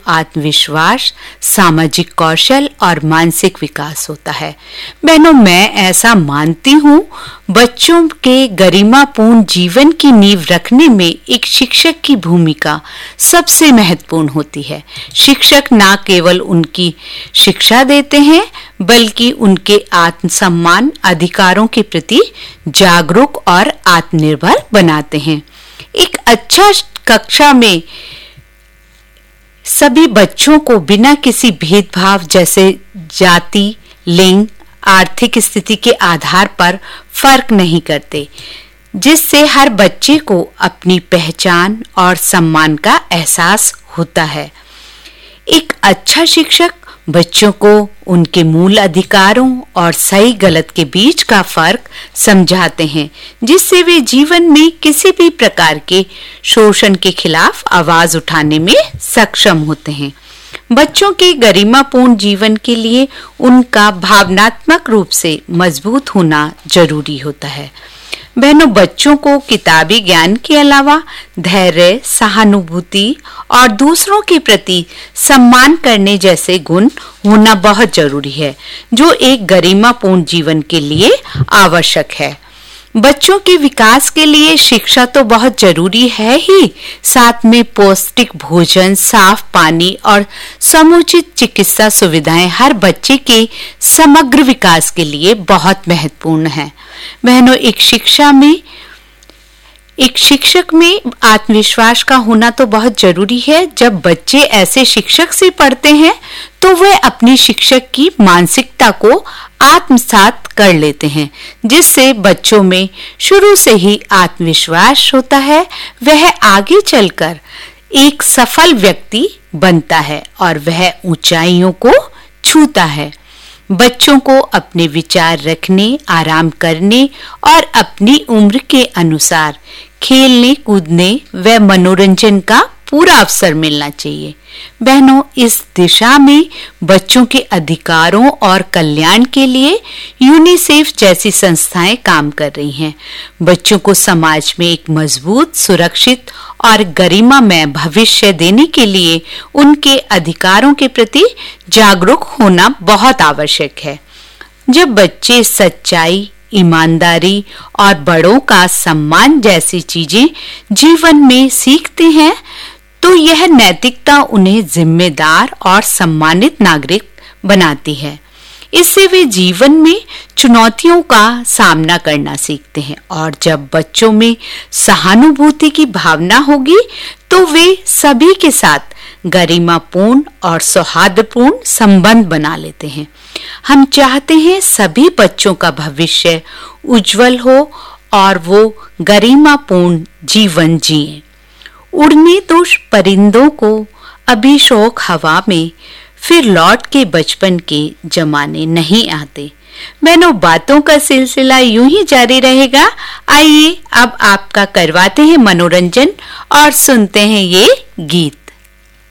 आत्मविश्वास, सामाजिक कौशल और मानसिक विकास होता है। बहनों, मैं ऐसा मानती हूँ, बच्चों के गरिमापूर्ण जीवन की नींव रखने में एक शिक्षक की भूमिका सबसे महत्वपूर्ण होती है। शिक्षक न केवल उनकी शिक्षा देते हैं, बल्कि उनके आत्मसम्मान, अधिकारों के प्रति जागरूक और आत्मनिर्भर बनाते हैं। एक अच्छा कक्षा में सभी बच्चों को बिना किसी भेदभाव, जैसे जाति, लिंग, आर्थिक स्थिति के आधार पर फर्क नहीं करते, जिससे हर बच्चे को अपनी पहचान और सम्मान का एहसास होता है। एक अच्छा शिक्षक बच्चों को उनके मूल अधिकारों और सही गलत के बीच का फर्क समझाते हैं, जिससे वे जीवन में किसी भी प्रकार के शोषण के खिलाफ आवाज उठाने में सक्षम होते हैं। बच्चों के गरिमापूर्ण जीवन के लिए उनका भावनात्मक रूप से मजबूत होना जरूरी होता है। बहनों, बच्चों को किताबी ज्ञान के अलावा धैर्य, सहानुभूति और दूसरों के प्रति सम्मान करने जैसे गुण होना बहुत जरूरी है, जो एक गरिमापूर्ण जीवन के लिए आवश्यक है। बच्चों के विकास के लिए शिक्षा तो बहुत जरूरी है ही, साथ में पौष्टिक भोजन, साफ पानी और समुचित चिकित्सा सुविधाएं हर बच्चे के समग्र विकास के लिए बहुत महत्वपूर्ण है। बहनों, एक शिक्षक में आत्मविश्वास का होना तो बहुत जरूरी है। जब बच्चे ऐसे शिक्षक से पढ़ते हैं तो वे अपनी शिक्षक की मानसिकता को आत्मसात कर लेते हैं, जिससे बच्चों में शुरू से ही आत्मविश्वास होता है। वह आगे चलकर एक सफल व्यक्ति बनता है और वह ऊंचाइयों को छूता है। बच्चों को अपने विचार रखने, आराम करने और अपनी उम्र के अनुसार खेलने, कूदने व मनोरंजन का पूरा अवसर मिलना चाहिए। बहनों, इस दिशा में बच्चों के अधिकारों और कल्याण के लिए यूनिसेफ जैसी संस्थाएं काम कर रही हैं। बच्चों को समाज में एक मजबूत, सुरक्षित और गरिमामय भविष्य देने के लिए उनके अधिकारों के प्रति जागरूक होना बहुत आवश्यक है। जब बच्चे सच्चाई, ईमानदारी और बड़ों का सम्मान जैसी चीजें जीवन में सीखते हैं, तो यह नैतिकता उन्हें जिम्मेदार और सम्मानित नागरिक बनाती है। इससे वे जीवन में चुनौतियों का सामना करना सीखते हैं, और जब बच्चों में सहानुभूति की भावना होगी तो वे सभी के साथ गरिमापूर्ण और सौहार्दपूर्ण संबंध बना लेते हैं। हम चाहते हैं सभी बच्चों का भविष्य उज्जवल हो और वो गरिमापूर्ण जीवन जिएं। उड़ने दो परिंदों को अभी शौक हवा में, फिर लौट के बचपन के जमाने नहीं आते। बहनों, बातों का सिलसिला यूं ही जारी रहेगा। आइए अब आपका करवाते हैं मनोरंजन और सुनते हैं ये गीत।